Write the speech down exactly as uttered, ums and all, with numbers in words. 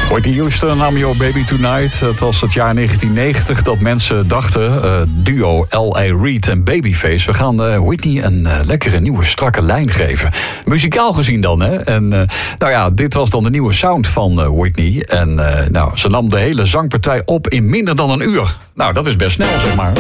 Whitney Houston, I'm Your Baby Tonight. Het was het jaar negentien negentig dat mensen dachten, uh, duo L A. Reid en Babyface, we gaan uh, Whitney een uh, lekkere nieuwe strakke lijn geven. Muzikaal gezien dan, hè. En uh, nou ja, dit was dan de nieuwe sound van uh, Whitney. En uh, nou, ze nam de hele zangpartij op in minder dan een uur. Nou, dat is best snel, zeg maar.